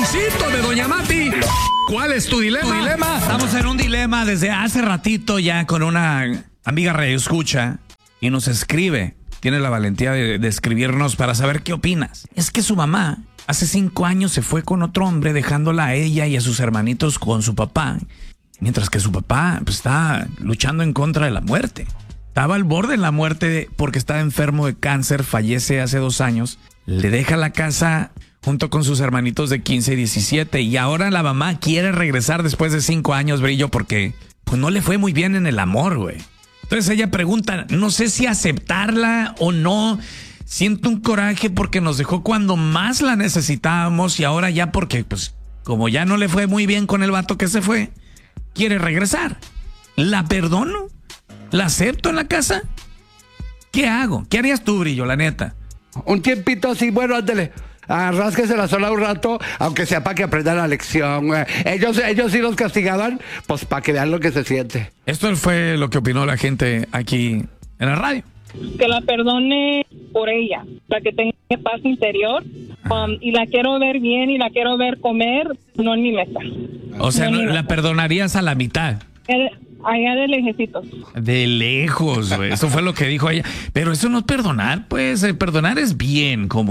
Luisito de Doña Mati. ¿Cuál es tu dilema? Estamos en un dilema desde hace ratito ya con una amiga radioescucha y nos escribe. Tiene la valentía de escribirnos para saber qué opinas. Es que su mamá hace 5 años se fue con otro hombre dejándola a ella y a sus hermanitos con su papá. Mientras que su papá pues, está luchando en contra de la muerte. Estaba al borde de la muerte porque estaba enfermo de cáncer, fallece hace 2 años. Le deja la casa junto con sus hermanitos de 15 y 17. Y ahora la mamá quiere regresar después de 5 años, Brillo, porque pues no le fue muy bien en el amor, güey. Entonces ella pregunta, no sé si aceptarla o no. Siento un coraje porque nos dejó cuando más la necesitábamos y ahora ya porque, pues, como ya no le fue muy bien con el vato que se fue, quiere regresar. ¿La perdono? ¿La acepto en la casa? ¿Qué hago? ¿Qué harías tú, Brillo, la neta? Un tiempito así, bueno, ándale. Rásquese la sola un rato, aunque sea para que aprenda la lección. Ellos sí los castigaban, pues para que vean lo que se siente. Esto fue lo que opinó la gente aquí en la radio. Que la perdone por ella, para que tenga paz interior. Y la quiero ver bien y la quiero ver comer, no en mi mesa. O sea, no, la perdonarías a la mitad. Allá de lejecitos. De lejos, güey. Eso fue lo que dijo ella. Pero eso no es perdonar, pues. Perdonar es bien, como.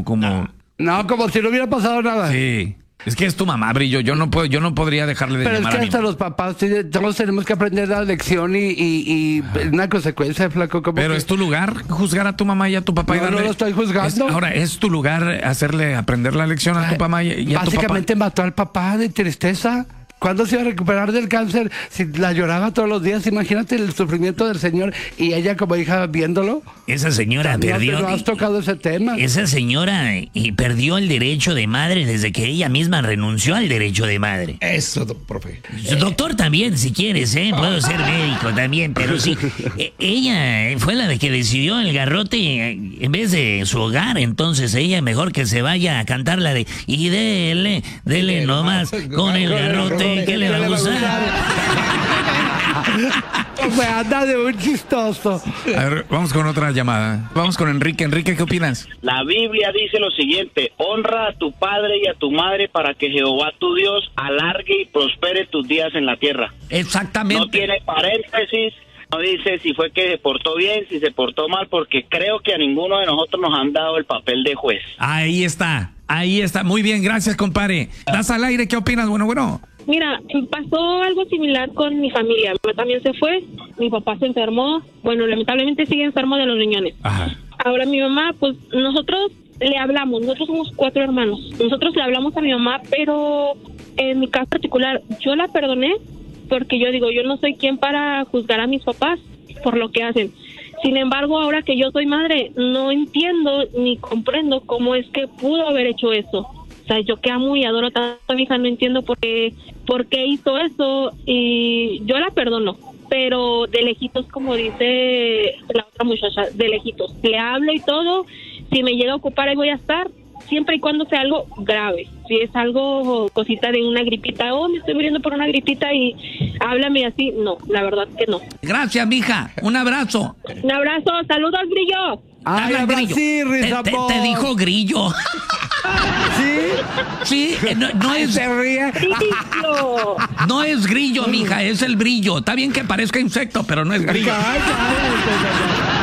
No, como si no hubiera pasado nada. Sí. Es que es tu mamá, Brillo. Yo no podría dejarle de Pero llamar es que a mi hasta mamá. los papás todos tenemos que aprender la lección y una consecuencia, flaco. Como Pero que... es tu lugar juzgar a tu mamá y a tu papá. No, y darle... no lo estoy juzgando. Ahora, es tu lugar hacerle aprender la lección a tu mamá y a tu papá. Básicamente mató al papá de tristeza. ¿Cuándo se iba a recuperar del cáncer? Si la lloraba todos los días, imagínate el sufrimiento del señor y ella como hija viéndolo. Esa señora perdió. No has tocado ese tema. Esa señora perdió el derecho de madre desde que ella misma renunció al derecho de madre. Eso, profe. Doctor también, si quieres, puedo ser médico también, pero sí. Ella fue la de que decidió el garrote en vez de su hogar, entonces ella mejor que se vaya a cantar la de y dele nomás con el garrote. ¿Qué le va a gustar? Me anda de un chistoso. A ver, vamos con otra llamada. Vamos con Enrique. Enrique, ¿qué opinas? La Biblia dice lo siguiente: honra a tu padre y a tu madre para que Jehová tu Dios alargue y prospere tus días en la tierra. Exactamente. No tiene paréntesis, no dice si fue que se portó bien, si se portó mal, porque creo que a ninguno de nosotros nos han dado el papel de juez. Ahí está. Muy bien, gracias, compadre. ¿Das al aire? ¿Qué opinas? Bueno. Mira, pasó algo similar con mi familia. Mi mamá también se fue, mi papá se enfermó. Bueno, lamentablemente sigue enfermo de los riñones. Ajá. Ahora mi mamá, pues nosotros le hablamos. Nosotros somos 4 hermanos. Nosotros le hablamos a mi mamá, pero en mi caso particular, yo la perdoné porque yo digo, yo no soy quien para juzgar a mis papás por lo que hacen. Sin embargo, ahora que yo soy madre, no entiendo ni comprendo cómo es que pudo haber hecho eso. O sea, yo que amo y adoro tanto a mi hija, no entiendo por qué hizo eso, y yo la perdono, pero de lejitos, como dice la otra muchacha, de lejitos. Le hablo y todo, si me llega a ocupar ahí voy a estar, siempre y cuando sea algo grave. Si es algo, cosita de una gripita, me estoy muriendo por una gripita y háblame así, no, la verdad que no. Gracias, mija. Un abrazo. Un abrazo, saludos, Grillo. Ay, Habla, Grillo. sí, Te dijo Grillo. Sí, no es... Se ríe. Grillo. No es grillo, mija, es el brillo. Está bien que parezca insecto, pero no es grillo. Ay,